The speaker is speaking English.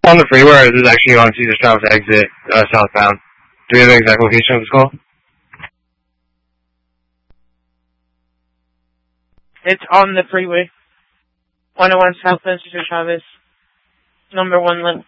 on the freeway, or is this actually on Cesar Chavez exit, southbound? Do we have the exact location of this call? It's on the freeway. 101 Southwest Cesar Chavez. Number 1 left.